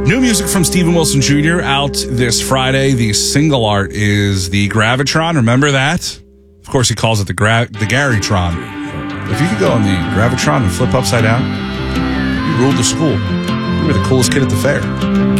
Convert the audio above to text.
New music from Steven Wilson Jr. out this Friday. The single art is the Gravitron. Remember that? Of course, he calls it the Garytron. If you could go on the Gravitron and flip upside down, you ruled the school. You were the coolest kid at the fair.